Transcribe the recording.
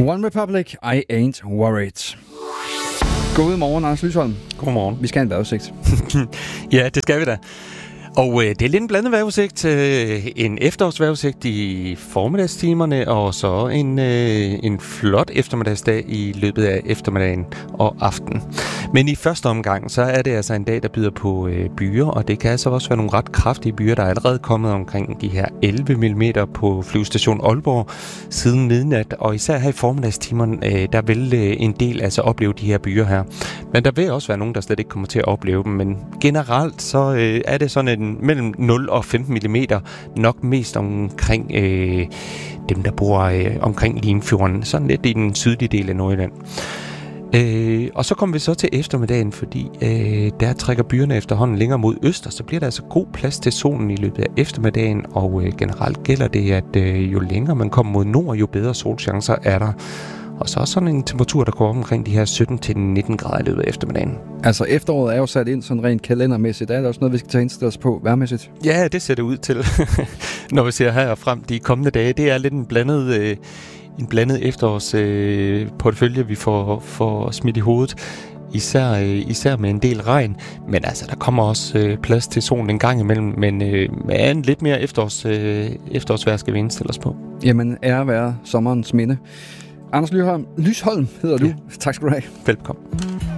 One Republic, I ain't worried. God morgen, Anders Lysholm. Godmorgen. Vi skal have en vejrudsigt. Ja, det skal vi da. Og det er lidt en blandet vejrudsigt. En efterårsvejrudsigt i formiddagstimerne, og så en flot eftermiddagsdag i løbet af eftermiddagen og aften. Men i første omgang, så er det altså en dag, der byder på byer, og det kan altså også være nogle ret kraftige byer, der er allerede kommet omkring de her 11 mm på flyvestation Aalborg siden midnat. Og især her i formiddagstimerne, der vil en del altså opleve de her byer her. Men der vil også være nogen, der slet ikke kommer til at opleve dem. Men generelt så er det sådan mellem 0 og 15 mm, nok mest omkring dem, der bor omkring Limfjorden, sådan lidt i den sydlige del af Nordjylland. Og så kommer vi så til eftermiddagen, fordi der trækker byerne efterhånden længere mod øst, og så bliver der altså god plads til solen i løbet af eftermiddagen, og generelt gælder det, at jo længere man kommer mod nord, jo bedre solchancer er der. Og så er sådan en temperatur, der går omkring de her 17-19 grader i løbet af eftermiddagen. Altså efteråret er jo sat ind sådan rent kalendermæssigt. Er der også noget, vi skal tage indstillet os på vejrmæssigt? Ja, det ser det ud til, når vi ser her frem de kommende dage. Det er lidt en blandet efterårsportefølje, vi får smidt i hovedet. Især med en del regn. Men altså, der kommer også plads til solen en gang imellem. Men med en lidt mere efterårsvejr skal vi indstille os på. Jamen, ære være sommerens minde. Anders Lysholm hedder du. Ja. Tak skal du have. Velkommen.